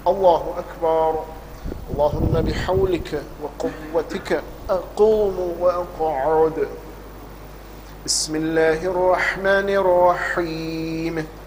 الله أكبر. اللهم بحولك وقوتك أقوم وأقعد. بسم الله الرحمن الرحيم.